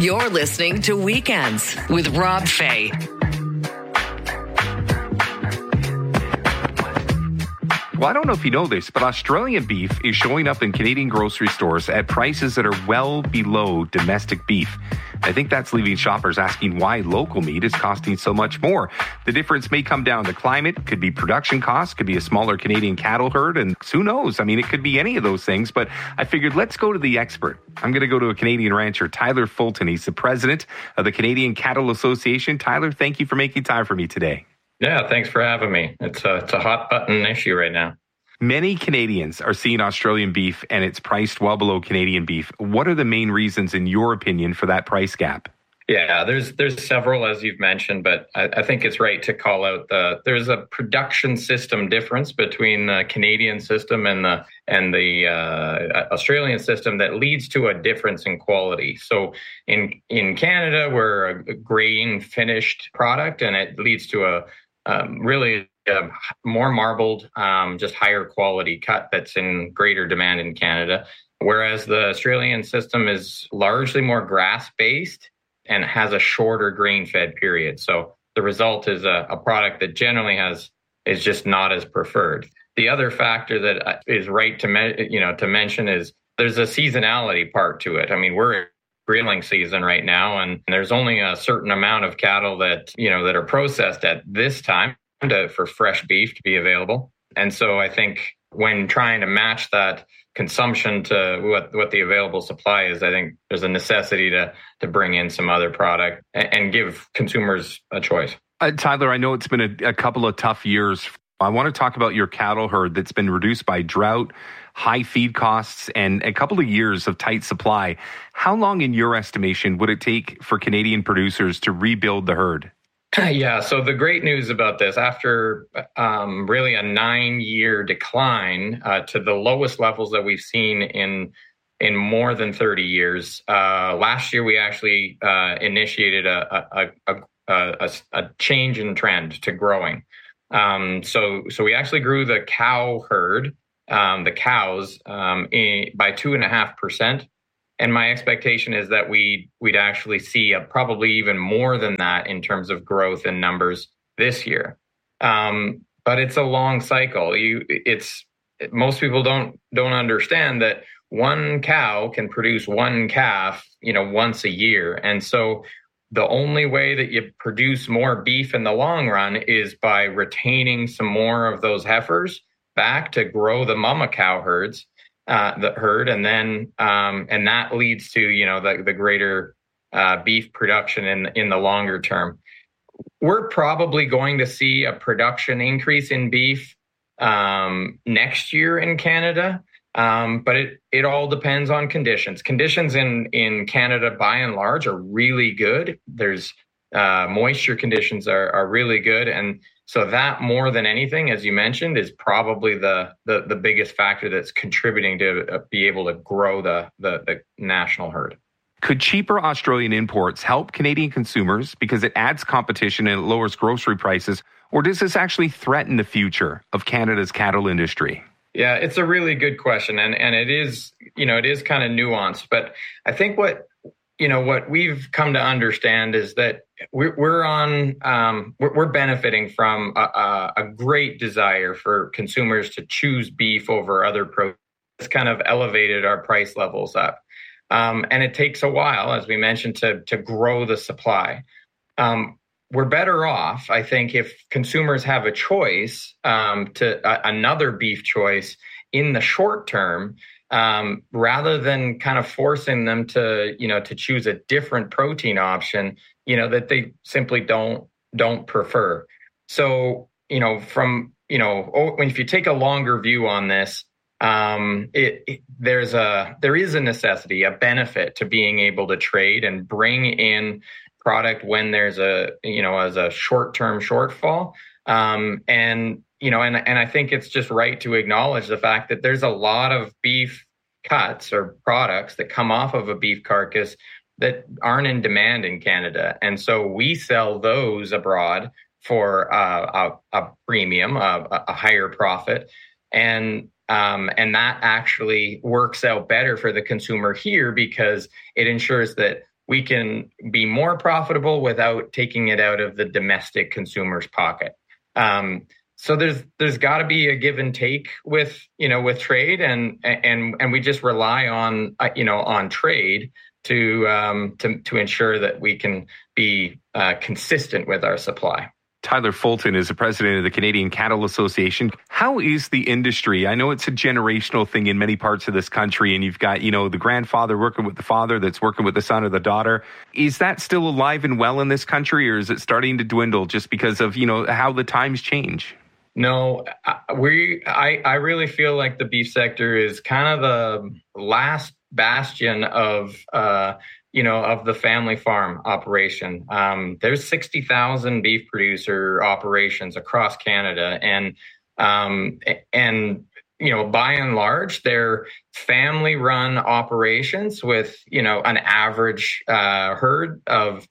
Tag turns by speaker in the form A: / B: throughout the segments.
A: You're listening to Weekends with Rob Fay.
B: Well, I don't know if you know this, but Australian beef is showing up in Canadian grocery stores at prices that are well below domestic beef. I think that's leaving shoppers asking why local meat is costing so much more. The difference may come down to climate, could be production costs, could be a smaller Canadian cattle herd, and who knows? I mean, it could be any of those things, but I figured let's go to the expert. I'm going to go to a Canadian rancher, Tyler Fulton. He's the president of the Canadian Cattle Association. Tyler, thank you for making time for me today.
C: Yeah, thanks for having me. It's a hot button issue right now.
B: Many Canadians are seeing Australian beef and it's priced well below Canadian beef. What are the main reasons, in your opinion, for that price gap?
C: Yeah, there's several, as you've mentioned, but I think it's right to call out there's a production system difference between the Canadian system and the Australian system that leads to a difference in quality. So in Canada, we're a grain finished product, and it leads to a really more marbled, just higher quality cut that's in greater demand in Canada. Whereas the Australian system is largely more grass-based and has a shorter grain-fed period. So the result is a product that generally is just not as preferred. The other factor that is right to mention is there's a seasonality part to it. I mean, we're in grilling season right now, and there's only a certain amount of cattle that are processed at this time for fresh beef to be available. And so I think when trying to match that consumption to what the available supply is, I think there's a necessity to bring in some other product and give consumers a choice.
B: Tyler, I know it's been a couple of tough years. I want to talk about your cattle herd that's been reduced by drought, high feed costs, and a couple of years of tight supply. How long, in your estimation, would it take for Canadian producers to rebuild the herd?
C: Yeah, so the great news about this, after really a 9-year decline to the lowest levels that we've seen in more than 30 years, last year we actually initiated a change in trend to growing. So we actually grew the cow herd, the cows, by 2.5%. And my expectation is that we'd actually see probably even more than that in terms of growth in numbers this year. But it's a long cycle. Most people don't understand that one cow can produce one calf, once a year. And so the only way that you produce more beef in the long run is by retaining some more of those heifers back to grow the mama cow herds. The herd, and then and that leads to the greater beef production in the longer term. We're probably going to see a production increase in beef next year in Canada, but it all depends on conditions. Conditions in Canada, by and large, are really good. There's moisture conditions are really good, and so that, more than anything, as you mentioned, is probably the biggest factor that's contributing to be able to grow the national herd.
B: Could cheaper Australian imports help Canadian consumers because it adds competition and it lowers grocery prices, or does this actually threaten the future of Canada's cattle industry?
C: Yeah, it's a really good question, and it is kind of nuanced, but I think what we've come to understand is that we're benefiting from a great desire for consumers to choose beef over other proteins. It's kind of elevated our price levels up. And it takes a while, as we mentioned, to grow the supply. We're better off, I think, if consumers have a choice, another beef choice in the short term, rather than kind of forcing them to choose a different protein option, that they simply don't prefer. So, if you take a longer view on this, there is a necessity, a benefit to being able to trade and bring in product when there's as a short-term shortfall. And I think it's just right to acknowledge the fact that there's a lot of beef cuts or products that come off of a beef carcass that aren't in demand in Canada. And so we sell those abroad for a premium, a higher profit. And that actually works out better for the consumer here because it ensures that we can be more profitable without taking it out of the domestic consumer's pocket. So there's got to be a give and take with trade, and we just rely on trade to ensure that we can be consistent with our supply.
B: Tyler Fulton is the president of the Canadian Cattle Association. How is the industry? I know it's a generational thing in many parts of this country, and you've got, the grandfather working with the father that's working with the son or the daughter. Is that still alive and well in this country, or is it starting to dwindle just because of, how the times change?
C: No, I really feel like the beef sector is kind of the last bastion of the family farm operation. There's 60,000 beef producer operations across Canada, and by and large, they're family-run operations with an average herd of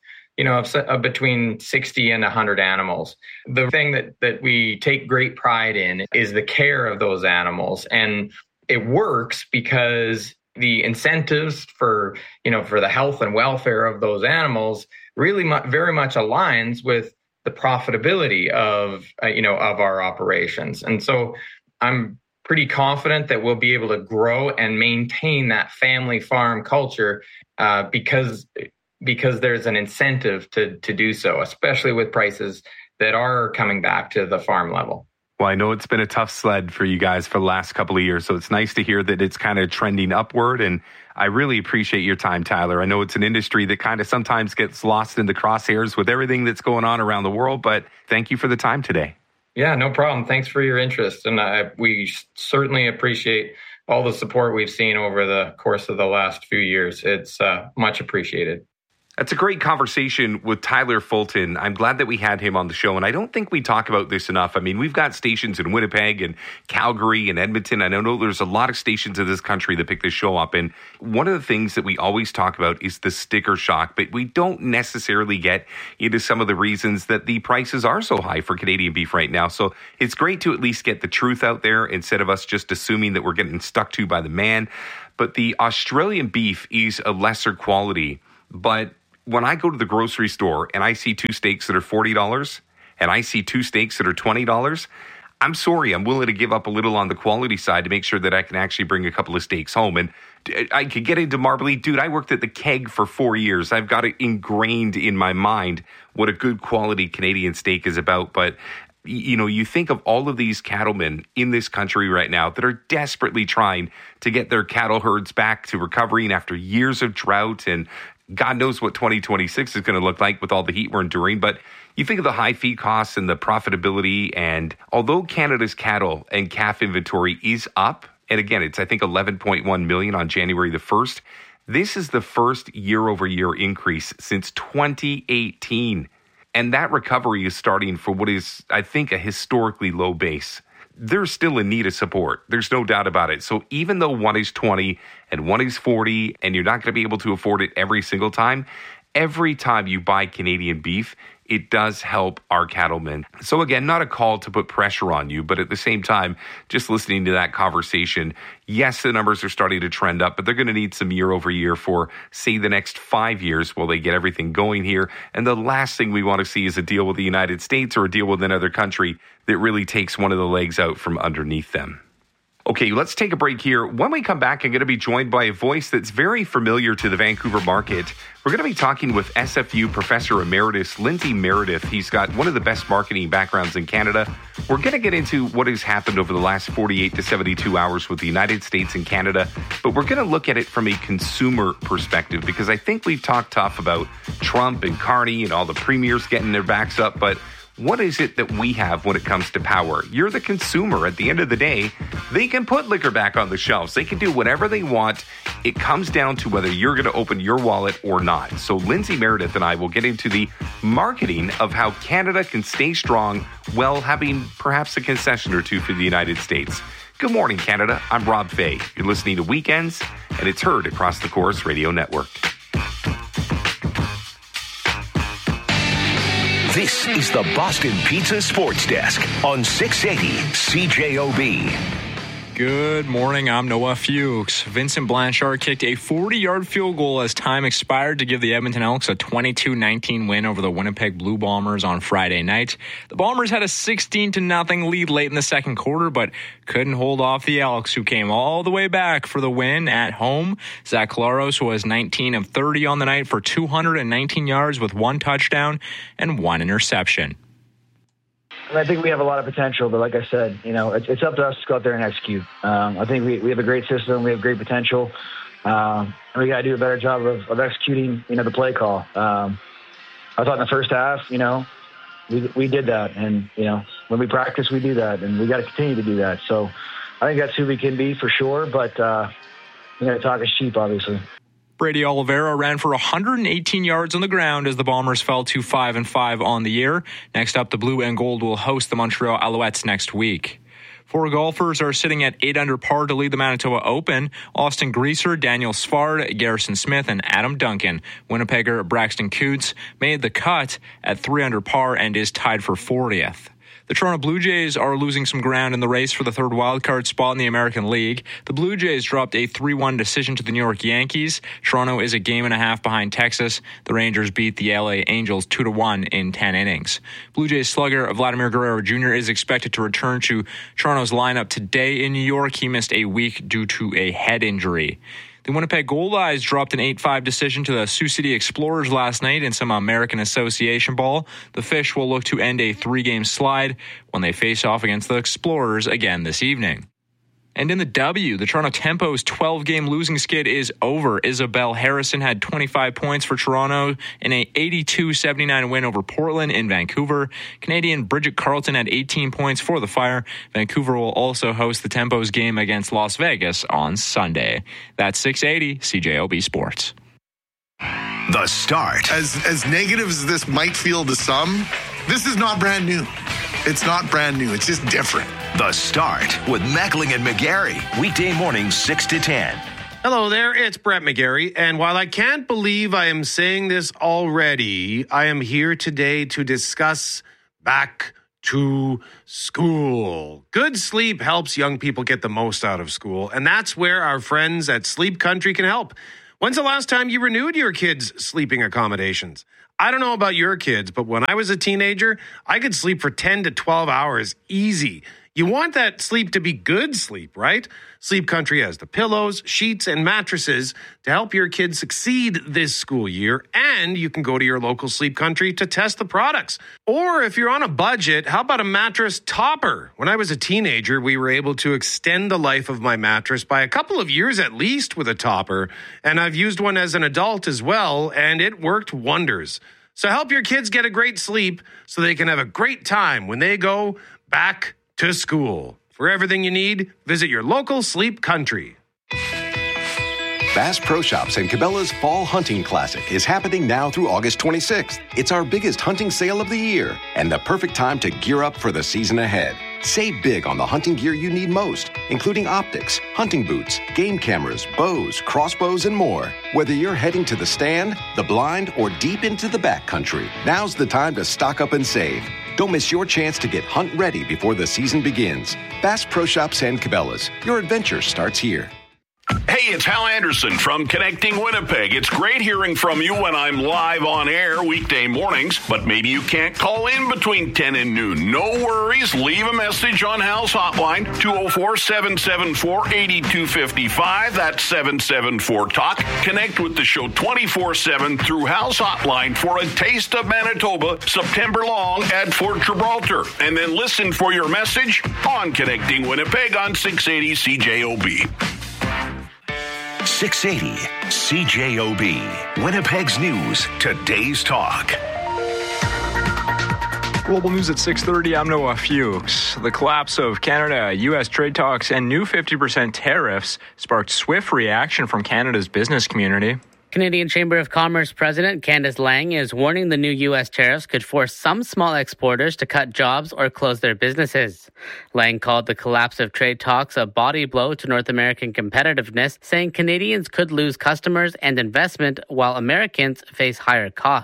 C: between 60 and 100 animals. The thing that we take great pride in is the care of those animals, and it works because the incentives for the health and welfare of those animals really very much aligns with the profitability of our operations. And so I'm pretty confident that we'll be able to grow and maintain that family farm culture because there's an incentive to do so, especially with prices that are coming back to the farm level.
B: Well, I know it's been a tough sled for you guys for the last couple of years, so it's nice to hear that it's kind of trending upward, and I really appreciate your time, Tyler. I know it's an industry that kind of sometimes gets lost in the crosshairs with everything that's going on around the world, but thank you for the time today.
C: Yeah, no problem. Thanks for your interest, and we certainly appreciate all the support we've seen over the course of the last few years. It's much appreciated.
B: That's a great conversation with Tyler Fulton. I'm glad that we had him on the show, and I don't think we talk about this enough. I mean, we've got stations in Winnipeg and Calgary and Edmonton. I know there's a lot of stations in this country that pick this show up, and one of the things that we always talk about is the sticker shock, but we don't necessarily get into some of the reasons that the prices are so high for Canadian beef right now. So it's great to at least get the truth out there instead of us just assuming that we're getting stuck to by the man. But the Australian beef is a lesser quality, but when I go to the grocery store and I see two steaks that are $40 and I see two steaks that are $20, I'm sorry, I'm willing to give up a little on the quality side to make sure that I can actually bring a couple of steaks home. And I could get into Marblehead. Dude, I worked at the Keg for 4 years. I've got it ingrained in my mind what a good quality Canadian steak is about. But you think of all of these cattlemen in this country right now that are desperately trying to get their cattle herds back to recovering after years of drought, and God knows what 2026 is going to look like with all the heat we're enduring. But you think of the high feed costs and the profitability, and although Canada's cattle and calf inventory is up, and again, it's I think 11.1 million on January the 1st, this is the first year-over-year increase since 2018. And that recovery is starting for what is, I think, a historically low base. They're still in need of support. There's no doubt about it. So even though one is 20 and one is 40, and you're not going to be able to afford it every single time you buy Canadian beef, it does help our cattlemen. So again, not a call to put pressure on you, but at the same time, just listening to that conversation, yes, the numbers are starting to trend up, but they're going to need some year over year for, say, the next 5 years while they get everything going here. And the last thing we want to see is a deal with the United States or a deal with another country that really takes one of the legs out from underneath them. Okay, let's take a break here. When we come back, I'm going to be joined by a voice that's very familiar to the Vancouver market. We're going to be talking with SFU Professor Emeritus Lindsay Meredith. He's got one of the best marketing backgrounds in Canada. We're going to get into what has happened over the last 48 to 72 hours with the United States and Canada, but we're going to look at it from a consumer perspective, because I think we've talked tough about Trump and Carney and all the premiers getting their backs up, but what is it that we have when it comes to power? You're the consumer. At the end of the day, they can put liquor back on the shelves. They can do whatever they want. It comes down to whether you're going to open your wallet or not. So Lindsay Meredith and I will get into the marketing of how Canada can stay strong while having perhaps a concession or two for the United States. Good morning, Canada. I'm Rob Fay. You're listening to Weekends, and it's heard across the Corus Radio Network.
D: This is the Boston Pizza Sports Desk on 680 CJOB. Good morning, I'm Noah Fuchs. Vincent Blanchard kicked a 40-yard field goal as time expired to give the Edmonton Elks a 22-19 win over the Winnipeg Blue Bombers on Friday night. The Bombers had a 16-0 lead late in the second quarter, but couldn't hold off the Elks, who came all the way back for the win at home. Zach Collaros was 19 of 30 on the night for 219 yards with 1 touchdown and 1 interception.
E: I think we have a lot of potential, but like I said, it's up to us to go out there and execute. I think we have a great system. We have great potential. And we got to do a better job of executing, the play call. I thought in the first half, we did that. And, when we practice, we do that. And we got to continue to do that. So I think that's who we can be for sure. But, talk is cheap, obviously.
D: Brady Oliveira ran for 118 yards on the ground as the Bombers fell to 5-5 on the year. Next up, the Blue and Gold will host the Montreal Alouettes next week. 4 golfers are sitting at 8 under par to lead the Manitoba Open. Austin Greaser, Daniel Svard, Garrison Smith, and Adam Duncan. Winnipegger Braxton Coots made the cut at 3 under par and is tied for 40th. The Toronto Blue Jays are losing some ground in the race for the third wildcard spot in the American League. The Blue Jays dropped a 3-1 decision to the New York Yankees. Toronto is a game and a half behind Texas. The Rangers beat the LA Angels 2-1 in 10 innings. Blue Jays slugger Vladimir Guerrero Jr. is expected to return to Toronto's lineup today in New York. He missed a week due to a head injury. The Winnipeg Goldeyes dropped an 8-5 decision to the Sioux City Explorers last night in some American Association ball. The Fish will look to end a 3-game slide when they face off against the Explorers again this evening. And in the W, the Toronto Tempo's 12-game losing skid is over. Isabelle Harrison had 25 points for Toronto in a 82-79 win over Portland in Vancouver. Canadian Bridget Carleton had 18 points for the Fire. Vancouver will also host the Tempo's game against Las Vegas on Sunday. That's 680 CJOB Sports.
F: The Start.
G: As negative as this might feel to some, this is not brand new. It's not brand new. It's just different.
F: The Start with Mackling and McGarry. Weekday mornings 6 to 10.
H: Hello there, it's Brett McGarry. And while I can't believe I am saying this already, I am here today to discuss back to school. Good sleep helps young people get the most out of school. And that's where our friends at Sleep Country can help. When's the last time you renewed your kids' sleeping accommodations? I don't know about your kids, but when I was a teenager, I could sleep for 10 to 12 hours easy. You want that sleep to be good sleep, right? Sleep Country has the pillows, sheets, and mattresses to help your kids succeed this school year, and you can go to your local Sleep Country to test the products. Or if you're on a budget, how about a mattress topper? When I was a teenager, we were able to extend the life of my mattress by a couple of years at least with a topper, and I've used one as an adult as well, and it worked wonders. So help your kids get a great sleep so they can have a great time when they go back to school. For everything you need, visit your local Sleep Country.
I: Bass Pro Shops and Cabela's Fall Hunting Classic is happening now through August 26th. It's our biggest hunting sale of the year and the perfect time to gear up for the season ahead. Save big on the hunting gear you need most, including optics, hunting boots, game cameras, bows, crossbows, and more. Whether you're heading to the stand, the blind, or deep into the backcountry, now's the time to stock up and save. Don't miss your chance to get hunt ready before the season begins. Bass Pro Shops and Cabela's. Your adventure starts here.
F: Hey, it's Hal Anderson from Connecting Winnipeg. It's great hearing from you when I'm live on air weekday mornings, but maybe you can't call in between 10 and noon. No worries. Leave a message on Hal's hotline, 204-774-8255. That's 774-TALK. Connect with the show 24/7 through Hal's hotline for a taste of Manitoba September long at Fort Gibraltar. And then listen for your message on Connecting Winnipeg on 680 CJOB. 680 CJOB. Winnipeg's News, today's talk.
D: Global News at 6:30, I'm Noah Fuchs. The collapse of Canada, U.S. trade talks, and new 50% tariffs sparked swift reaction from Canada's business community.
J: Canadian Chamber of Commerce President Candace Lang is warning the new U.S. tariffs could force some small exporters to cut jobs or close their businesses. Lang called the collapse of trade talks a body blow to North American competitiveness, saying Canadians could lose customers and investment while Americans face higher costs.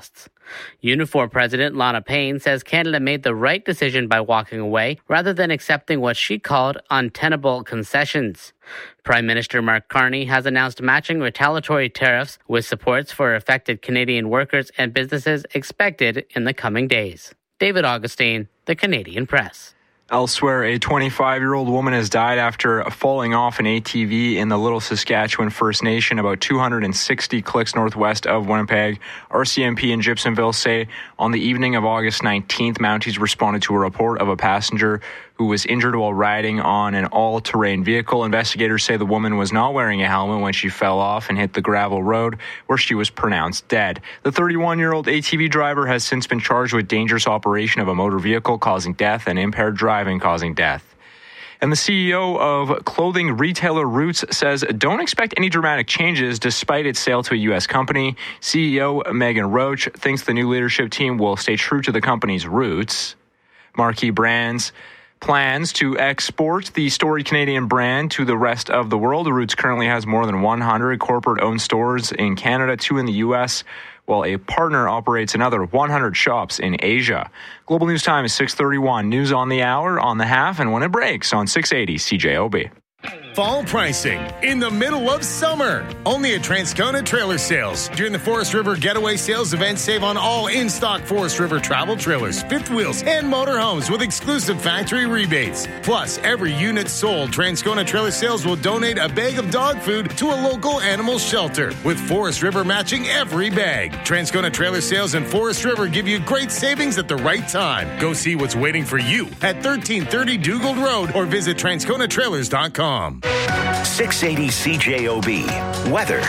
J: Unifor President Lana Payne says Canada made the right decision by walking away rather than accepting what she called untenable concessions. Prime Minister Mark Carney has announced matching retaliatory tariffs with supports for affected Canadian workers and businesses expected in the coming days. David Augustine, The Canadian Press.
D: Elsewhere, a 25-year-old woman has died after falling off an ATV in the Little Saskatchewan First Nation, about 260 clicks northwest of Winnipeg. RCMP in Gibsonville say on the evening of August 19th, Mounties responded to a report of a passenger who was injured while riding on an all-terrain vehicle. Investigators say the woman was not wearing a helmet when she fell off and hit the gravel road, where she was pronounced dead. The 31-year-old ATV driver has since been charged with dangerous operation of a motor vehicle causing death and impaired driving causing death. And the CEO of clothing retailer Roots says don't expect any dramatic changes despite its sale to a U.S. company. CEO Megan Roach thinks the new leadership team will stay true to the company's roots. Marquee Brands plans to export the storied Canadian brand to the rest of the world. Roots currently has more than 100 corporate-owned stores in Canada, 2 in the U.S., while a partner operates another 100 shops in Asia. Global News Time is 6:31. News on the hour, on the half, and when it breaks on 680 CJOB.
K: Fall pricing in the middle of summer. Only at Transcona Trailer Sales. During the Forest River Getaway Sales event, save on all in-stock Forest River travel trailers, fifth wheels, and motorhomes with exclusive factory rebates. Plus, every unit sold, Transcona Trailer Sales will donate a bag of dog food to a local animal shelter, with Forest River matching every bag. Transcona Trailer Sales and Forest River give you great savings at the right time. Go see what's waiting for you at 1330 Dugald Road or visit transconatrailers.com.
L: 680 CJOB. Weather.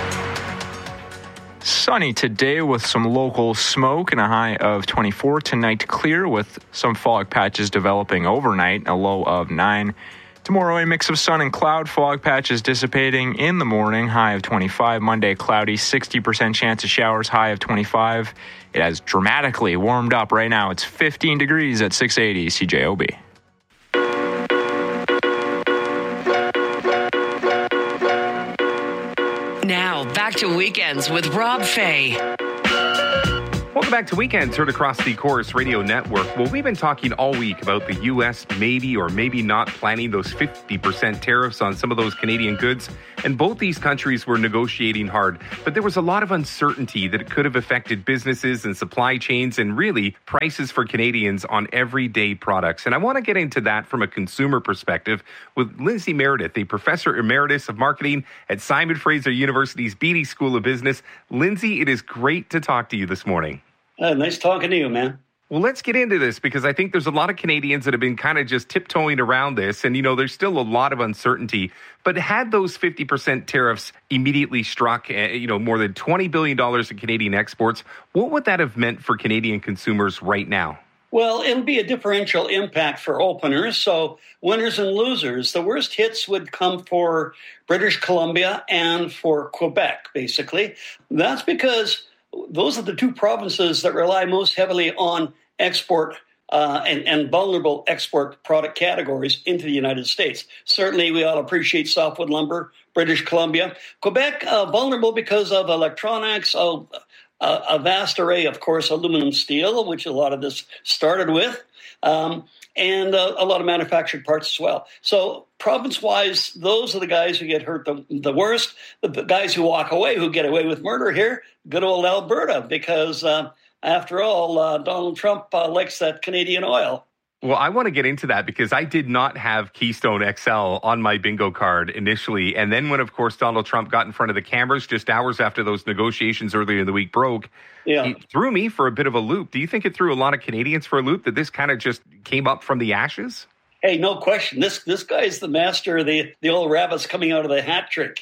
D: Sunny today with some local smoke and a high of 24. Tonight clear with some fog patches developing overnight, a low of 9. Tomorrow a mix of sun and cloud, fog patches dissipating in the morning, high of 25. Monday cloudy, 60% chance of showers, high of 25. It has dramatically warmed up right now. It's 15 degrees at 680 CJOB.
A: Now, back to Weekends with Rob Fay.
B: Welcome back to Weekends, heard across the Chorus Radio Network. Well, we've been talking all week about the U.S. maybe or maybe not planning those 50% tariffs on some of those Canadian goods. And both these countries were negotiating hard. But there was a lot of uncertainty that it could have affected businesses and supply chains and really prices for Canadians on everyday products. And I want to get into that from a consumer perspective with Lindsay Meredith, a professor emeritus of marketing at Simon Fraser University's Beatty School of Business. Lindsay, it is great to talk to you this morning.
M: Nice talking to you, man.
B: Well, let's get into this because I think there's a lot of Canadians that have been kind of just tiptoeing around this. And, you know, there's still a lot of uncertainty. But had those 50% tariffs immediately struck, more than $20 billion in Canadian exports, what would that have meant for Canadian consumers right now?
M: Well, it'll be a differential impact for openers. So winners and losers. The worst hits would come for British Columbia and for Quebec, basically. That's because those are the two provinces that rely most heavily on export and vulnerable export product categories into the United States. Certainly, we all appreciate softwood lumber, British Columbia. Quebec, vulnerable because of electronics, a vast array, of course, aluminum steel, which a lot of this started with, and a lot of manufactured parts as well. So province-wise, those are the guys who get hurt the worst. The guys who walk away, who get away with murder here, good old Alberta, because after all, Donald Trump likes that Canadian oil.
B: Well, I want to get into that because I did not have Keystone XL on my bingo card initially. And then when, of course, Donald Trump got in front of the cameras just hours after those negotiations earlier in the week broke, It threw me for a bit of a loop. Do you think it threw a lot of Canadians for a loop, that this kind of just came up from the ashes?
M: Hey, no question. This guy is the master of the old rabbits coming out of the hat trick.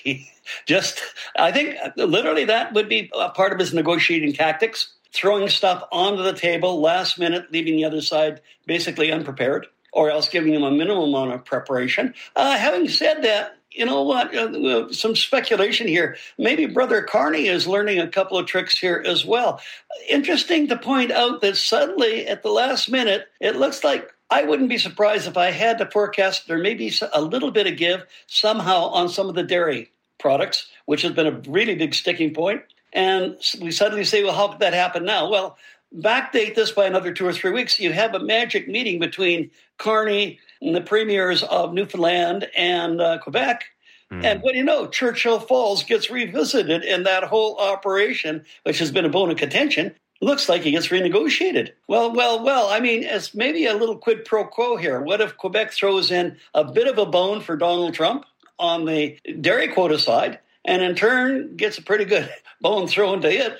M: I think literally that would be a part of his negotiating tactics. Throwing stuff onto the table last minute, leaving the other side basically unprepared, or else giving them a minimum amount of preparation. Having said that, you know what? Some speculation here. Maybe Brother Carney is learning a couple of tricks here as well. Interesting to point out that suddenly at the last minute, it looks like I wouldn't be surprised if I had to forecast there may be a little bit of give somehow on some of the dairy products, which has been a really big sticking point. And we suddenly say, well, how could that happen now? Well, backdate this by another 2 or 3 weeks. You have a magic meeting between Carney and the premiers of Newfoundland and Quebec. And what do you know? Churchill Falls gets revisited, and that whole operation, which has been a bone of contention, looks like it gets renegotiated. Well. I mean, it's maybe a little quid pro quo here. What if Quebec throws in a bit of a bone for Donald Trump on the dairy quota side, and in turn gets a pretty good bone thrown to it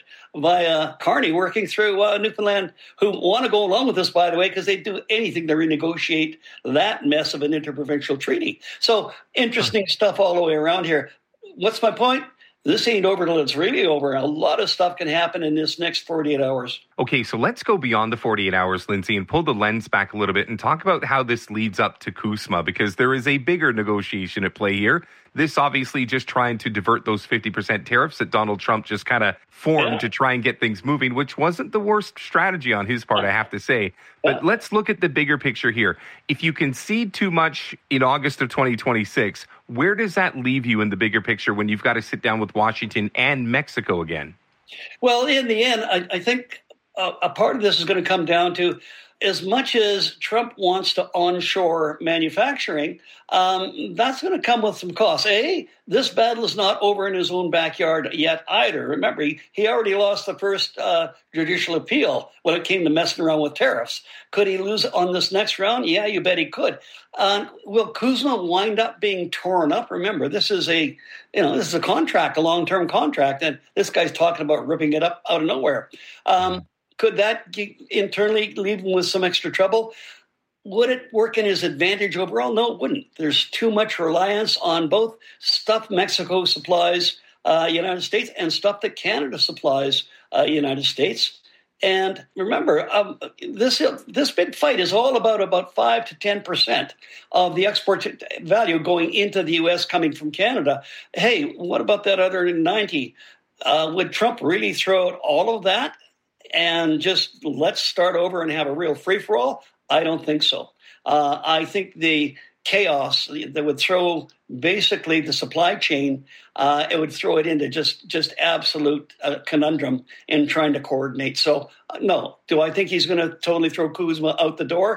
M: by Carney working through Newfoundland, who want to go along with this, by the way, because they'd do anything to renegotiate that mess of an interprovincial treaty. So interesting stuff all the way around here. What's my point? This ain't over till it's really over. A lot of stuff can happen in this next 48 hours.
B: Okay, so let's go beyond the 48 hours, Lindsay, and pull the lens back a little bit and talk about how this leads up to CUSMA, because there is a bigger negotiation at play here. This obviously just trying to divert those 50% tariffs that Donald Trump just kind of formed to try and get things moving, which wasn't the worst strategy on his part, I have to say. But let's look at the bigger picture here. If you concede too much in August of 2026, where does that leave you in the bigger picture when you've got to sit down with Washington and Mexico again?
M: Well, in the end, I think a part of this is going to come down to, as much as Trump wants to onshore manufacturing, that's going to come with some costs. This battle is not over in his own backyard yet either. Remember, he already lost the first judicial appeal when it came to messing around with tariffs. Could he lose on this next round? Yeah, you bet he could. Will CUSMA wind up being torn up? Remember, this is a contract, a long-term contract, and this guy's talking about ripping it up out of nowhere. Could that internally leave him with some extra trouble? Would it work in his advantage overall? No, it wouldn't. There's too much reliance on both stuff Mexico supplies United States and stuff that Canada supplies United States. And remember, this big fight is all about 5 to 10% of the export value going into the U.S. coming from Canada. Hey, what about that other 90? Would Trump really throw out all of that and just let's start over and have a real free-for-all? I don't think so. I think the chaos that would throw basically the supply chain, it would throw it into just absolute conundrum in trying to coordinate. So, no. Do I think he's going to totally throw CUSMA out the door?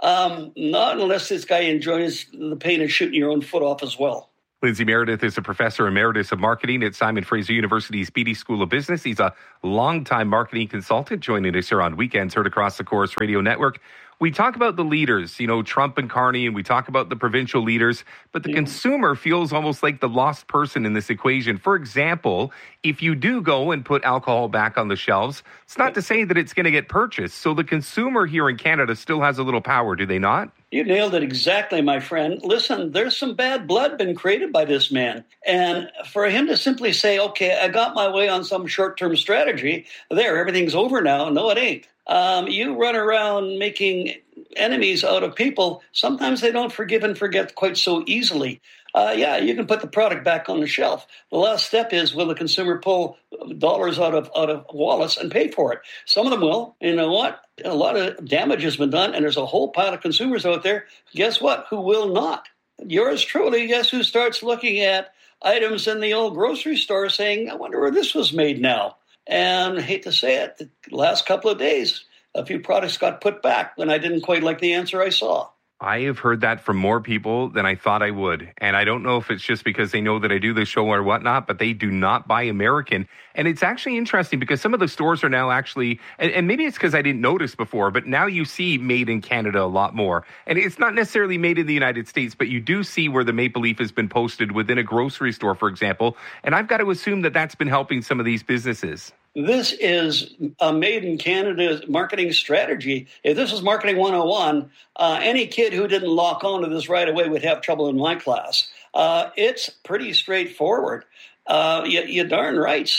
M: Not unless this guy enjoys the pain of shooting your own foot off as well.
B: Lindsay Meredith is a professor emeritus of marketing at Simon Fraser University's Beatty School of Business. He's a longtime marketing consultant, joining us here on Weekends, heard across the Corus Radio Network. We talk about the leaders, Trump and Carney, and we talk about the provincial leaders, but the consumer feels almost like the lost person in this equation. For example, if you do go and put alcohol back on the shelves, it's not to say that it's going to get purchased. So the consumer here in Canada still has a little power, do they not?
M: You nailed it exactly, my friend. Listen, there's some bad blood been created by this man. And for him to simply say, okay, I got my way on some short-term strategy, everything's over now. No, it ain't. You run around making enemies out of people. Sometimes they don't forgive and forget quite so easily. You can put the product back on the shelf. The last step is, will the consumer pull dollars out of wallets and pay for it? Some of them will. You know what? A lot of damage has been done, and there's a whole pile of consumers out there, guess what, who will not. Yours truly, guess who starts looking at items in the old grocery store saying, I wonder where this was made now. And I hate to say it, the last couple of days, a few products got put back when I didn't quite like the answer I saw.
B: I have heard that from more people than I thought I would. And I don't know if it's just because they know that I do the show or whatnot, but they do not buy American. And it's actually interesting because some of the stores are now actually, and maybe it's because I didn't notice before, but now you see made in Canada a lot more. And it's not necessarily made in the United States, but you do see where the maple leaf has been posted within a grocery store, for example. And I've got to assume that that's been helping some of these businesses.
M: This is a made in Canada marketing strategy. If this was marketing 101, any kid who didn't lock onto this right away would have trouble in my class. It's pretty straightforward. You're darn right.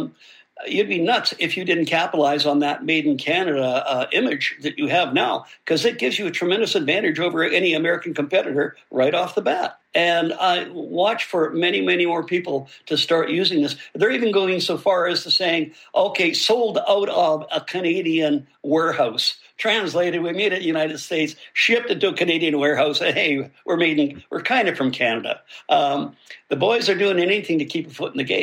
M: You'd be nuts if you didn't capitalize on that made in Canada image that you have now, because it gives you a tremendous advantage over any American competitor right off the bat. And I watch for many, many more people to start using this. They're even going so far as to saying, okay, sold out of a Canadian warehouse. Translated, we made it in the United States, shipped it to a Canadian warehouse. Hey, we're kind of from Canada. The boys are doing anything to keep a foot in the game.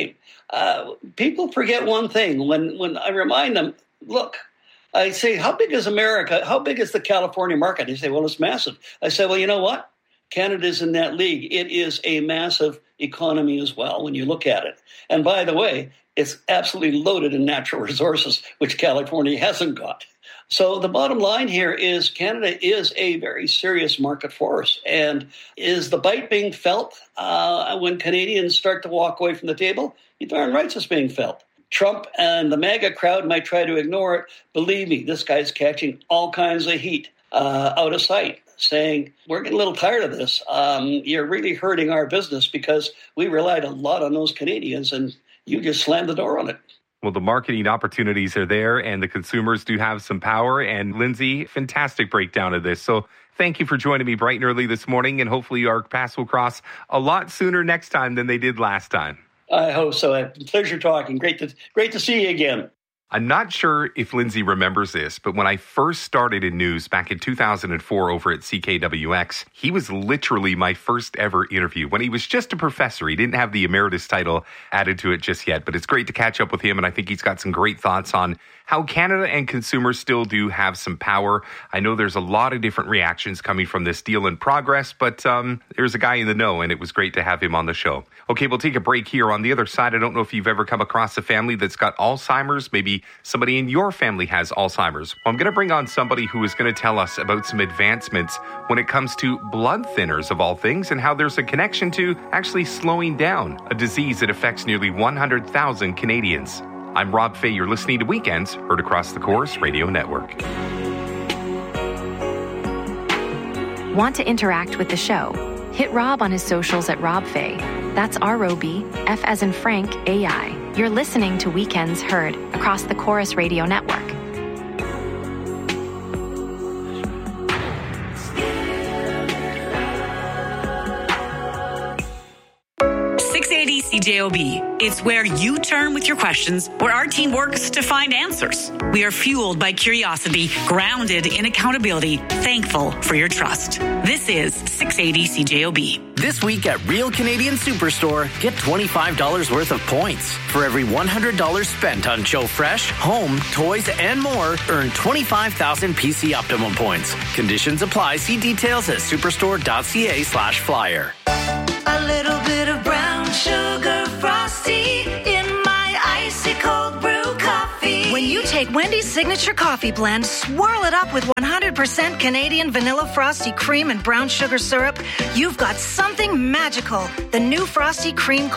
M: people forget one thing. When I remind them, look, I say, how big is America? How big is the California market? They say, well, it's massive. I say, well, you know what? Canada's in that league. It is a massive economy as well when you look at it. And by the way, it's absolutely loaded in natural resources, which California hasn't got. So the bottom line here is Canada is a very serious market for us. And is the bite being felt when Canadians start to walk away from the table? You're darn right it's being felt. Trump and the MAGA crowd might try to ignore it. Believe me, this guy's catching all kinds of heat out of sight, saying, we're getting a little tired of this. You're really hurting our business because we relied a lot on those Canadians, and you just slammed the door on it.
B: Well, the marketing opportunities are there, and the consumers do have some power. And Lindsay, fantastic breakdown of this. So thank you for joining me bright and early this morning, and hopefully our paths will cross a lot sooner next time than they did last time.
M: I hope so. A pleasure talking. Great to see you again.
B: I'm not sure if Lindsay remembers this, but when I first started in news back in 2004 over at CKWX, he was literally my first ever interview when he was just a professor. He didn't have the emeritus title added to it just yet, but it's great to catch up with him, and I think he's got some great thoughts on how Canada and consumers still do have some power. I know there's a lot of different reactions coming from this deal in progress, but there's a guy in the know, and it was great to have him on the show. Okay, we'll take a break here. On the other side, I don't know if you've ever come across a family that's got Alzheimer's. Maybe somebody in your family has Alzheimer's. Well, I'm going to bring on somebody who is going to tell us about some advancements when it comes to blood thinners, of all things, and how there's a connection to actually slowing down a disease that affects nearly 100,000 Canadians. I'm Rob Fay. You're listening to Weekends, heard across the Corus Radio Network.
N: Want to interact with the show? Hit Rob on his socials at Rob Fay. That's R-O-B, F as in Frank, A-I. You're listening to Weekends, heard across the Corus Radio Network.
A: 680 CJOB. It's where you turn with your questions, where our team works to find answers. We are fueled by curiosity, grounded in accountability, thankful for your trust. This is 680 CJOB.
O: This week at Real Canadian Superstore, get $25 worth of points. For every $100 spent on Joe Fresh, home, toys, and more, earn 25,000 PC Optimum points. Conditions apply. See details at superstore.ca/flyer.
P: A little bit of brown sugar frosty in my icy cold brew coffee. When you take Wendy's signature coffee blend, swirl it up with 100% Canadian vanilla frosty cream and brown sugar syrup, you've got something magical. The new frosty cream